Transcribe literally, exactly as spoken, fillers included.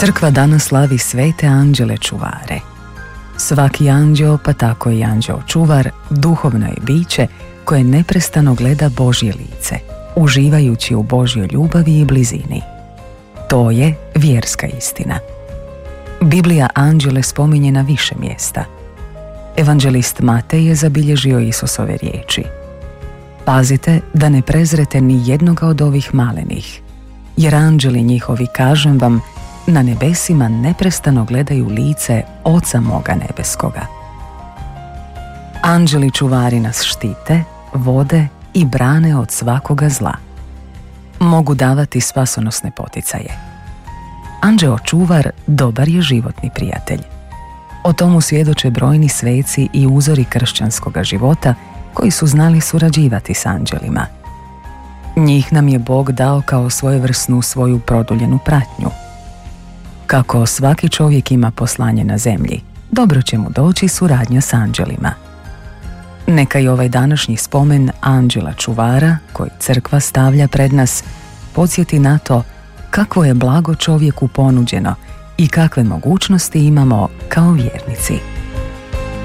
Crkva danas slavi svete anđele čuvare. Svaki anđeo, pa tako i anđeo čuvar, duhovno je biće koje neprestano gleda Božje lice, uživajući u Božjoj ljubavi i blizini. To je vjerska istina. Biblija anđele spominje na više mjesta. Evanđelist Matej je zabilježio Isusove riječi: pazite da ne prezrete ni jednoga od ovih malenih, jer anđeli njihovi, kažem vam, na nebesima neprestano gledaju lice Oca moga nebeskoga. Anđeli čuvari nas štite, vode i brane od svakoga zla. Mogu davati spasonosne poticaje. Anđeo čuvar dobar je životni prijatelj. O tomu svjedoče brojni sveci i uzori kršćanskoga života koji su znali surađivati s anđelima. Njih nam je Bog dao kao svojevrsnu svoju produljenu pratnju. Kako svaki čovjek ima poslanje na zemlji, dobro će mu doći suradnja s anđelima. Neka i ovaj današnji spomen anđela čuvara, koji crkva stavlja pred nas, podsjeti na to kakvo je blago čovjeku ponuđeno i kakve mogućnosti imamo kao vjernici.